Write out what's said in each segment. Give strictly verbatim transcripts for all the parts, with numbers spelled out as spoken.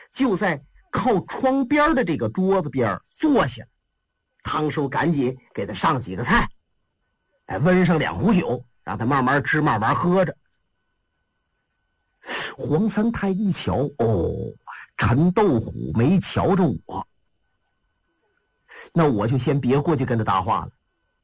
就在靠窗边的这个桌子边坐下。汤师傅赶紧给他上几个菜，哎，温上两壶酒，让他慢慢吃慢慢喝着。黄三太一瞧，哦，陈豆虎没瞧着我，那我就先别过去跟他搭话了。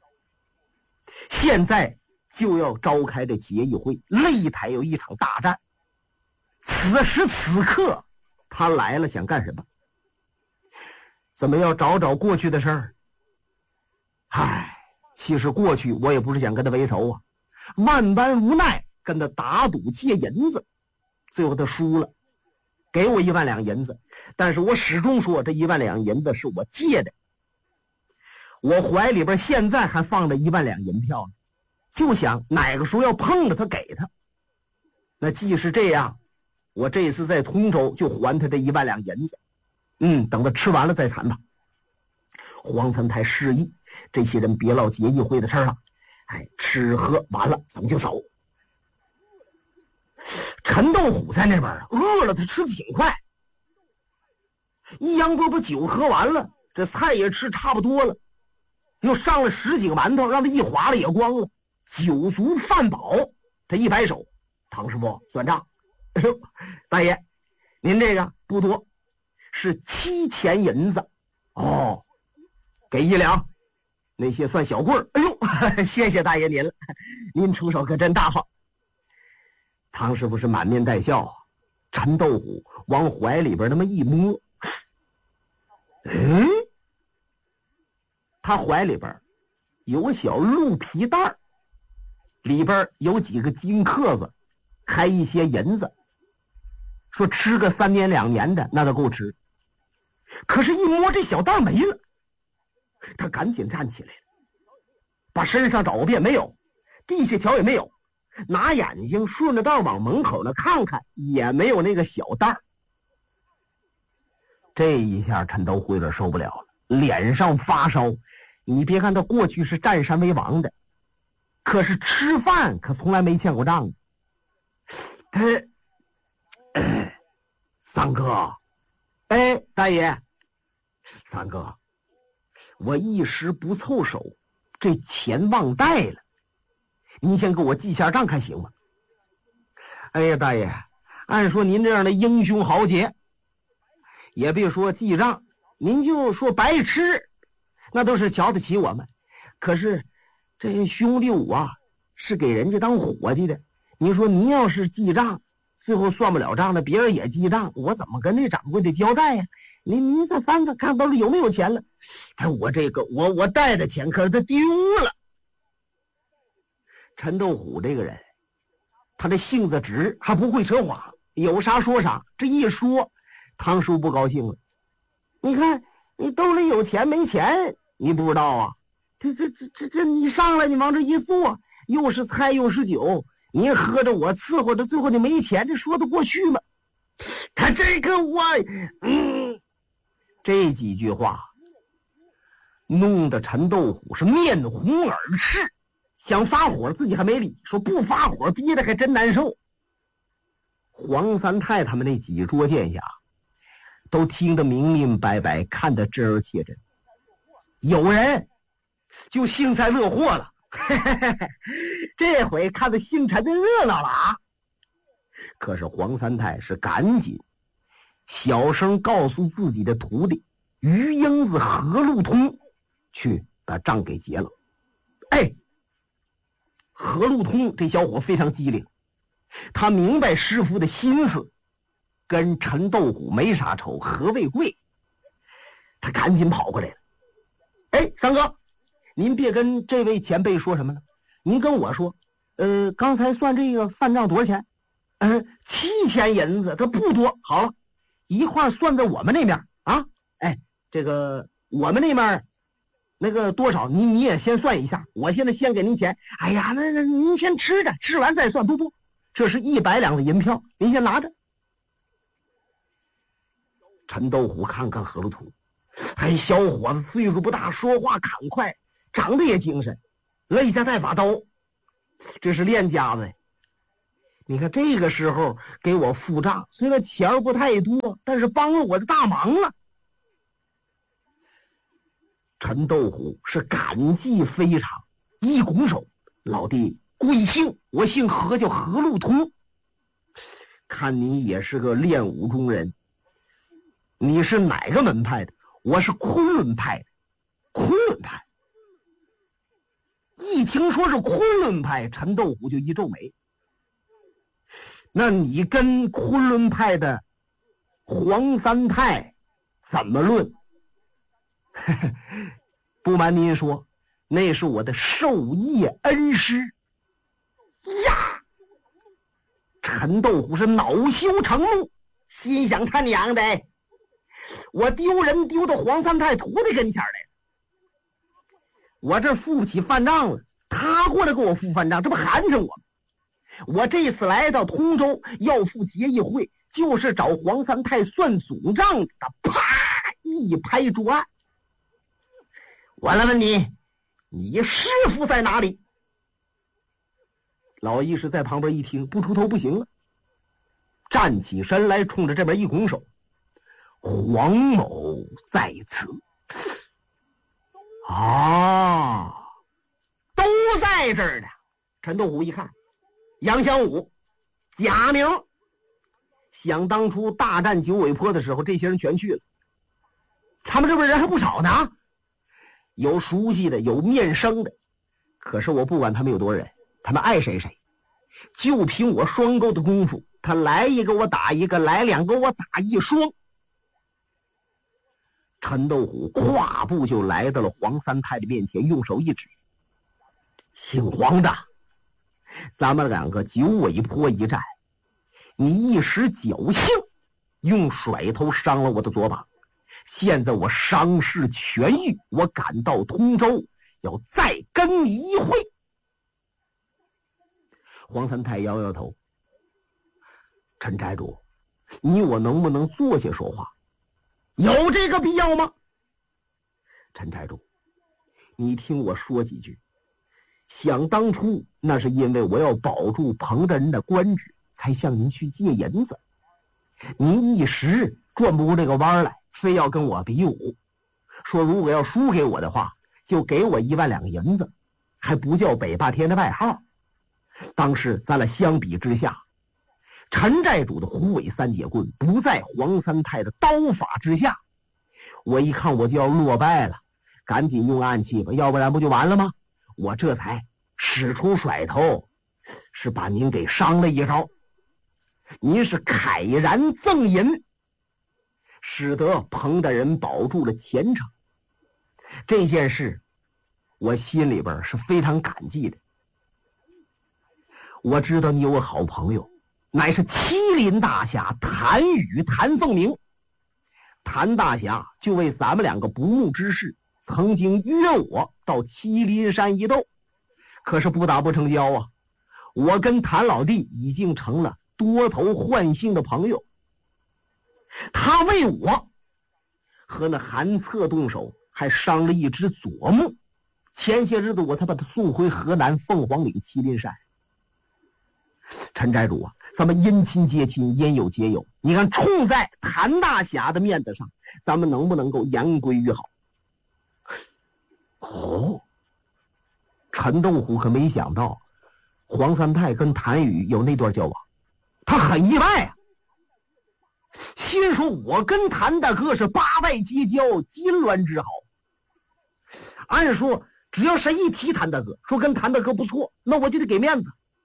现在就要召开这结义会，擂台有一场大战。此时此刻他来了，想干什么？怎么要找找过去的事儿？唉，其实过去我也不是想跟他为仇啊，万般无奈跟他打赌借银子，最后他输了，给我一万两银子，但是我始终说这一万两银子是我借的，我怀里边现在还放着一万两银票呢，就想哪个时候要碰了他给他。那既是这样，我这次在通州就还他这一万两银子，嗯，等他吃完了再谈吧。黄三太示意这些人别唠结义会的事了，哎，吃喝完了咱们就走。陈豆虎在那边饿了，他吃的挺快，一扬饽饽酒喝完了，这菜也吃差不多了，又上了十几个馒头，让他一划了也光了，酒足饭饱。他一摆手，唐师傅算账。哎呦，大爷，您这个不多，是七钱银子。哦，给一两，那些算小棍儿。哎呦，谢谢大爷您了，您出手可真大方。唐师傅是满面带笑啊，陈豆虎往怀里边那么一摸，嗯，他怀里边有个小鹿皮袋，里边有几个金克子，还一些银子，说吃个三年两年的那都够吃。可是一摸这小袋没了，他赶紧站起来了，把身上找遍没有，地下瞧也没有，拿眼睛顺着道往门口那看看，也没有那个小袋。这一下陈豆虎有点受不了了，脸上发烧。你别看他过去是占山为王的，可是吃饭可从来没欠过账。他、呃、三哥，哎，大爷，三哥，我一时不凑手，这钱忘带了，您先给我记下账看行吗？哎呀，大爷，按说您这样的英雄豪杰，也别说记账，您就说白吃，那都是瞧得起我们。可是这兄弟我啊，是给人家当伙计的，您说您要是记账，最后算不了账的，别人也记账，我怎么跟那掌柜的交代呀？您您再翻翻看，到底有没有钱了？哎，我这个我我带的钱可是他丢了。陈豆虎这个人，他的性子直，还不会扯谎，有啥说啥。这一说，汤叔不高兴了。你看你兜里有钱没钱，你不知道啊？这这这这这，你上来你往这一坐，又是菜又是酒，你喝着我伺候着，最后你没钱，这说得过去吗？他这个我，嗯，这几句话弄得陈豆虎是面红耳赤，想发火自己还没理，说不发火憋得还真难受。黄三太他们那几桌见下都听得明明白白，看得真而切真，有人就幸灾乐祸了，这回看得姓陈的热闹了啊！可是黄三太是赶紧小声告诉自己的徒弟于英子何路通去把账给结了。哎，何路通这小伙非常机灵，他明白师傅的心思，跟陈豆虎没啥仇，何为贵？他赶紧跑过来了。哎，三哥，您别跟这位前辈说什么了，您跟我说，呃，刚才算这个饭账多少钱？嗯、呃，七钱银子，这不多。好了，一块算在我们那边啊。哎，这个我们那边那个多少，你你也先算一下。我现在先给您钱。哎呀，那那您先吃着，吃完再算，不不，这是一百两的银票，您先拿着。陈豆虎看看何路通，哎，小伙子岁数不大，说话砍快，长得也精神，肋下带把刀，这是练家子。 你看这个时候给我付账，虽然钱儿不太多，但是帮了我的大忙了。陈豆虎是感激非常，一拱手：“老弟贵姓？我姓何，叫何路通。看你也是个练武中人，你是哪个门派的？”“我是昆仑派的。”“昆仑派？”一听说是昆仑派，陈豆虎就一皱眉。“那你跟昆仑派的黄三太怎么论？”“不瞒您说，那是我的授业恩师。”呀！陈豆虎是恼羞成怒，心想他娘的，我丢人丢到黄三太徒弟跟前来了，我这付不起饭账了，他过来给我付饭账，这不寒碜我吗？我这次来到通州要赴结义会，就是找黄三太算总账的。他啪一拍桌案：“我来问你，你师傅在哪里？”老义士在旁边一听，不出头不行了，站起身来，冲着这边一拱手：“黄某在此。”啊，都在这儿呢。陈豆虎一看，杨香武，贾明。想当初大战九尾坡的时候，这些人全去了。他们这边人还不少呢，有熟悉的，有面生的。可是我不管他们有多少人，他们爱谁谁，就凭我双钩的功夫，他来一个我打一个，来两个我打一双。陈豆虎跨步就来到了黄三太的面前，用手一指：“姓黄的，咱们两个九尾坡一战，你一时侥幸，用甩头伤了我的左膀。现在我伤势痊愈，我赶到通州，要再跟你一会。”黄三太摇摇头：“陈寨主，你我能不能坐下说话？有这个必要吗？”“陈寨主，你听我说几句。想当初，那是因为我要保住彭大人的官职，才向您去借银子。您一时转不过这个弯来，非要跟我比武，说如果要输给我的话，就给我一万两银子，还不叫北霸天的外号。当时咱俩相比之下，陈寨主的虎尾三节棍不在黄三太的刀法之下，我一看我就要落败了，赶紧用暗器吧，要不然不就完了吗？我这才使出甩头，是把您给伤了一招。您是慨然赠银，使得彭大人保住了前程。这件事我心里边是非常感激的。我知道你有个好朋友，乃是麒麟大侠谭宇谭凤鸣。谭大侠就为咱们两个不睦之事，曾经约我到麒麟山一斗，可是不打不成交啊。我跟谭老弟已经成了多头换星的朋友，他为我和那韩策动手，还伤了一只左目。前些日子我才把他送回河南凤凰岭麒麟山。陈寨主啊，咱们姻亲结亲，应有皆有。你看，冲在谭大侠的面子上，咱们能不能够言归于好？哦，陈豆虎可没想到黄三太跟谭宇有那段交往，他很意外啊。心说我跟谭大哥是八拜结交，金銮之好。按说只要谁一提谭大哥，说跟谭大哥不错，那我就得给面子。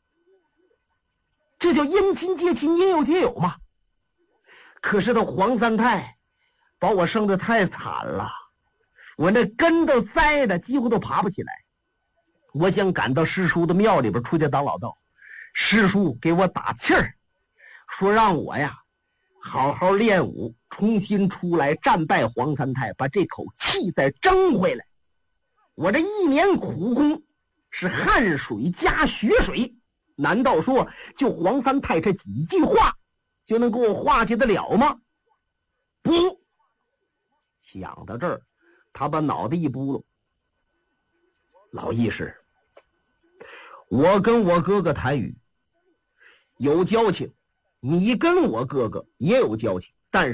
这叫姻亲结亲，应有皆有嘛。可是这黄三太把我生得太惨了，我那根都栽的几乎都爬不起来。我想赶到师叔的庙里边出家当老道，师叔给我打气儿，说让我呀好好练武，重新出来战败黄三太，把这口气再争回来。我这一年苦功是汗水加血水，难道说就黄三太这几句话就能给我化解得了吗？不。想到这儿，他把脑袋一拨了。老义士，我跟我哥哥谭宇有交情，你跟我哥哥也有交情。